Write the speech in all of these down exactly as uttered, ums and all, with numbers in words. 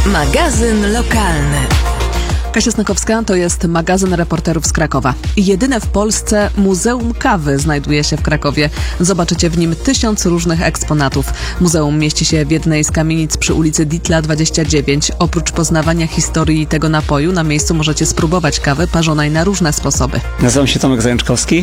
Magazyn lokalny. Kasia Snakowska, to jest magazyn reporterów z Krakowa. Jedyne w Polsce Muzeum Kawy znajduje się w Krakowie. Zobaczycie w nim tysiąc różnych eksponatów. Muzeum mieści się w jednej z kamienic przy ulicy Dietla dwadzieścia dziewięć. Oprócz poznawania historii tego napoju, na miejscu możecie spróbować kawy parzonej na różne sposoby. Nazywam się Tomek Zajączkowski.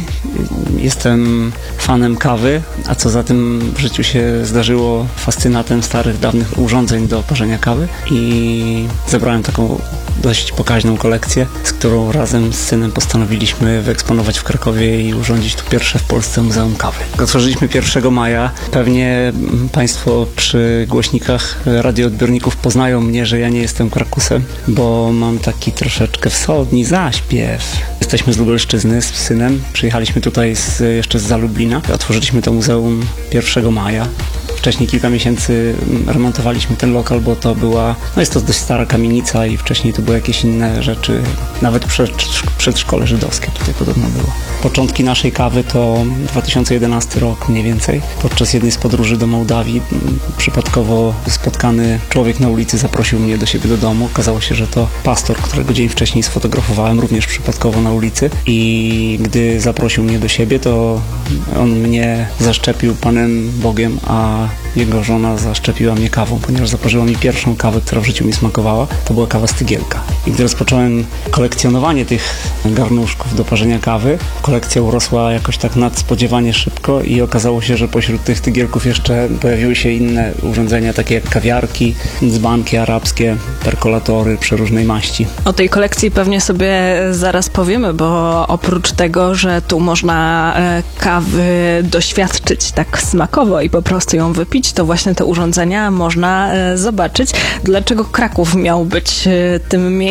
Jestem fanem kawy, a co za tym w życiu się zdarzyło, fascynatem starych, dawnych urządzeń do parzenia kawy i zebrałem taką dość pokaźną kolekcję, z którą razem z synem postanowiliśmy wyeksponować w Krakowie i urządzić tu pierwsze w Polsce Muzeum Kawy. Otworzyliśmy pierwszego maja. Pewnie Państwo przy głośnikach radioodbiorników poznają mnie, że ja nie jestem Krakusem, bo mam taki troszeczkę wschodni zaśpiew. Jesteśmy z Lubelszczyzny z synem. Przyjechaliśmy tutaj z, jeszcze z Lublina. Otworzyliśmy to muzeum pierwszego maja. Wcześniej kilka miesięcy remontowaliśmy ten lokal, bo to była, no jest to dość stara kamienica i wcześniej tu były jakieś inne rzeczy, nawet przed, przedszkole żydowskie tutaj podobno było. Początki naszej kawy to dwa tysiące jedenasty rok mniej więcej. Podczas jednej z podróży do Mołdawii przypadkowo spotkany człowiek na ulicy zaprosił mnie do siebie do domu. Okazało się, że to pastor, którego dzień wcześniej sfotografowałem, również przypadkowo na ulicy, i gdy zaprosił mnie do siebie, to on mnie zaszczepił Panem Bogiem, a jego żona zaszczepiła mnie kawą, ponieważ zaparzyła mi pierwszą kawę, która w życiu mi smakowała. To była kawa Stygielka. I gdy rozpocząłem kolekcjonowanie tych garnuszków do parzenia kawy, kolekcja urosła jakoś tak nadspodziewanie szybko i okazało się, że pośród tych tygielków jeszcze pojawiły się inne urządzenia, takie jak kawiarki, dzbanki arabskie, perkolatory przeróżnej maści. O tej kolekcji pewnie sobie zaraz powiemy, bo oprócz tego, że tu można kawy doświadczyć tak smakowo i po prostu ją wypić, to właśnie te urządzenia można zobaczyć. Dlaczego Kraków miał być tym miejscem,